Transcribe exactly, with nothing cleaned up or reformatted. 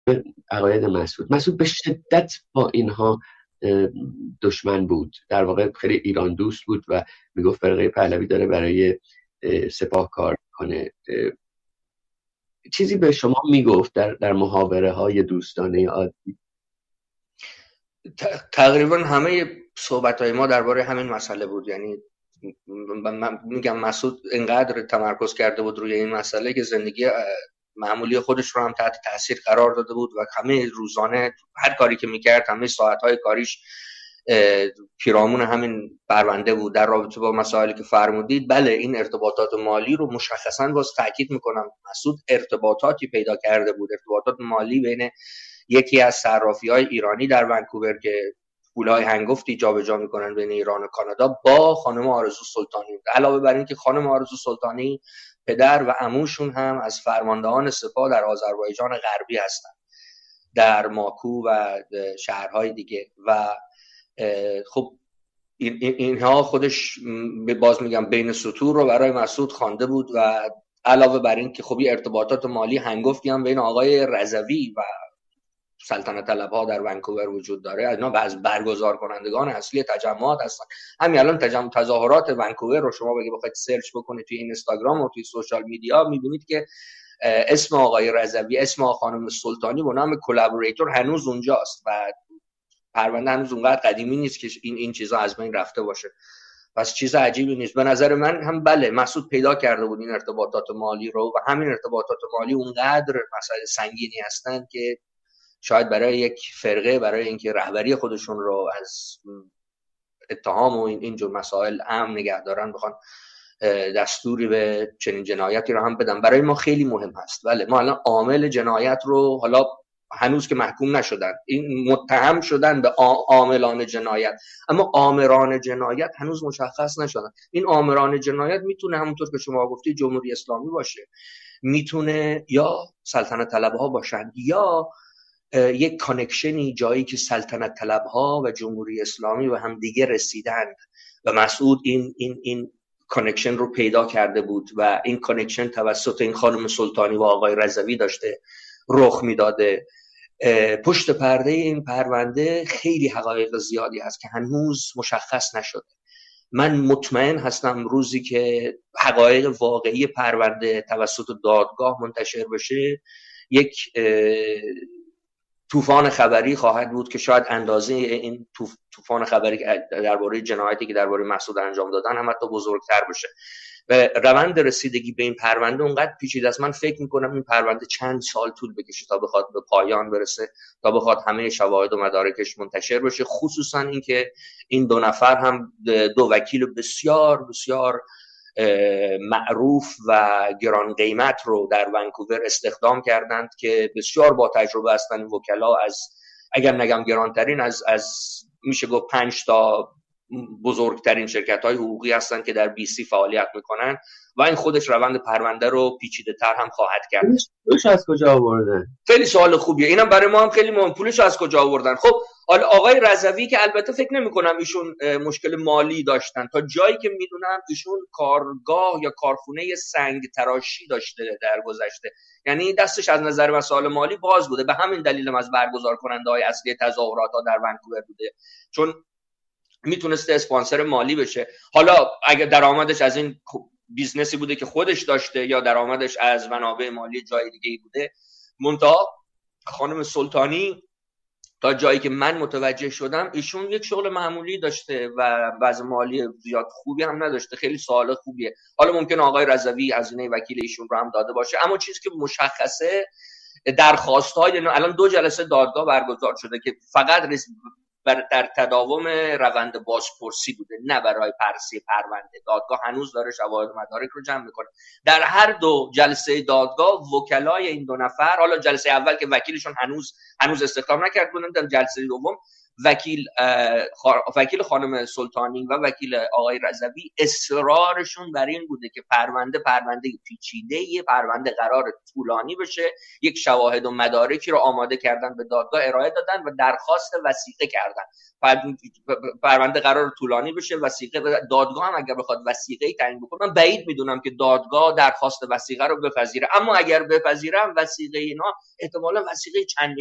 عقاید مسعود مسعود به شدت با اینها دشمن بود، در واقع خیلی ایران دوست بود و میگفت فرقه پهلوی داره برای سپاه کار کنه. چیزی به شما میگفت در در محاوره های دوستانه عادی؟ تقریبا همه صحبت های ما درباره همین مسئله بود. یعنی من میگم مسعود اینقدر تمرکز کرده بود روی این مسئله که زندگی معمولی خودش رو هم تحت تاثیر قرار داده بود و همه روزانه هر کاری که میکرد، همه ساعتهای کاریش پیرامون همین پرونده بود. در رابطه با مسائلی که فرمودید، بله این ارتباطات مالی رو مشخصاً باز تاکید میکنم، مسعود ارتباطاتی پیدا کرده بود، ارتباطات مالی بین یکی از صرافی‌های ایرانی در ونکوور که پولهای هنگفتی جابجا میکنن بین ایران و کانادا با خانم آرزو سلطانی. علاوه بر این که خانم آرزو سلطانی پدر و عموشون هم از فرماندهان سپاه در آذربایجان غربی هستن، در ماکو و شهرهای دیگه. و خب این اینها خودش باز میگم بین سطور رو برای مسعود خوانده بود. و علاوه بر این که خب ارتباطات مالی هنگفتی هم بین آقای رضوی و سلطنت طلبها در ونکوور وجود داره. اینا از برگزار کنندگان اصلی تجمعات هستن. همین الان تجمع تظاهرات ونکوور رو شما بگید بخواید سرچ بکنید توی اینستاگرام و توی سوشال میدیا، میبینید که اسم آقای رضوی، اسم خانم سلطانی با نام کلابوریتور هنوز اونجاست و پرونده هنوز اونقدر قدیمی نیست که این این چیزا از بین رفته باشه. پس چیز عجیبی نیست به نظر من. هم بله مسعود پیدا کرده بود این ارتباطات مالی رو و همین ارتباطات مالی اونقدر مسائل سنگینی هستن که شاید برای یک فرقه، برای اینکه رهبری خودشون رو از اتهام و این اینجور مسائل امن نگه دارن، بخوان دستوری به چنین جنایتی رو هم بدن، برای ما خیلی مهم هست. بله ما الان عامل جنایت رو، حالا هنوز که محکوم نشدن، این متهم شدن به عاملان جنایت، اما آمران جنایت هنوز مشخص نشدن. این آمران جنایت میتونه همونطور که شما گفتی جمهوری اسلامی باشه، میتونه یا سلطنت طلبها باشن، یا یک کانکشنی جایی که سلطنت طلبها و جمهوری اسلامی و هم دیگه رسیدند و مسعود این این این کانکشن رو پیدا کرده بود و این کانکشن توسط این خانم سلطانی و آقای رضوی داشته رخ میداده. پشت پرده این پرونده خیلی حقایق زیادی هست که هنوز مشخص نشده. من مطمئن هستم روزی که حقایق واقعی پرونده توسط دادگاه منتشر بشه، یک طوفان خبری خواهد بود که شاید اندازه این طوفان خبری درباره جنایتی که درباره مسعود انجام دادن هم حتی بزرگتر بشه. و روند رسیدگی به این پرونده اونقدر پیچیده است، من فکر میکنم این پرونده چند سال طول بکشه تا بخواد به پایان برسه، تا بخواد همه شواهد و مدارکش منتشر بشه. خصوصا اینکه این دو نفر هم دو وکیل بسیار بسیار معروف و گران قیمت رو در ونکوور استخدام کردند که بسیار با تجربه هستند. وکلا از اگر نگم گرانترین، از از میشه گفت پنج تا بزرگترین شرکت‌های حقوقی هستند که در بی سی فعالیت میکنن و این خودش روند پرونده رو پیچیده‌تر هم خواهد کرد. پولش از کجا آوردن؟ خیلی سوال خوبیه، اینم برای ما هم خیلی مهم. پولش از کجا آوردن؟ خب حالا آقای رضوی که البته فکر نمی‌کنم ایشون مشکل مالی داشتن، تا جایی که میدونم ایشون کارگاه یا کارخونه سنگ تراشی داشته در گذشته، یعنی دستش از نظر مسائل مالی باز بوده. به همین دلیل هم از برگزار کننده‌های اصلی تظاهرات‌ها در ونکوور بوده، چون میتونسته اسپانسر مالی بشه. حالا اگه درآمدش از این بیزنسی بوده که خودش داشته یا درآمدش از منابع مالی جای دیگه‌ای بوده، منتها خانم سلطانی تا جایی که من متوجه شدم ایشون یک شغل معمولی داشته و وضع مالی زیاد خوبی هم نداشته. خیلی سوال خوبیه. حالا ممکنه آقای رضوی هزینه وکیل ایشون رو هم داده باشه، اما چیزی که مشخصه درخواست‌های الان دو جلسه دادگاه برگزار شده که فقط بر در تداوم روند بازپرسی بوده، نه برای بررسی پرونده. دادگاه هنوز داره شواهد و مدارک رو جمع میکنه. در هر دو جلسه دادگاه وکلای این دو نفر، حالا جلسه اول که وکیلشون هنوز هنوز استخدام نکرد بودن، در جلسه دوم وکیل وکیل خانم سلطانی و وکیل آقای رضوی اصرارشون بر این بوده که پرونده پرونده پیچیده‌ای، پرونده قرار طولانی بشه. یک شواهد و مدارکی رو آماده کردن، به دادگاه ارائه دادن و درخواست وثیقه کردن. پرونده قرار طولانی بشه، وثیقه دادگاه هم اگر بخواد وثیقه‌ای تعیین بکنه، من بعید میدونم که دادگاه درخواست وثیقه رو بپذیره، اما اگر بپذیرم وثیقه اینا احتمالاً وثیقه چند